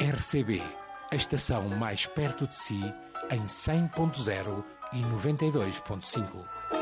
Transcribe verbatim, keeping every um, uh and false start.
R C B, a estação mais perto de si, em cem ponto zero e noventa e dois ponto cinco.